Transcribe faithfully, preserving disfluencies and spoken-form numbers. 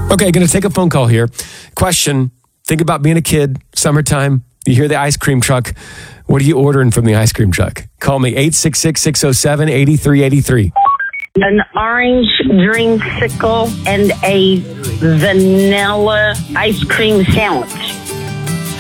Okay, going to take a phone call here. Question, think about being a kid, summertime, you hear the ice cream truck. What are you ordering from the ice cream truck? Call me, eight six six, six oh seven, eight three eight three. An orange dreamsicle and a vanilla ice cream sandwich.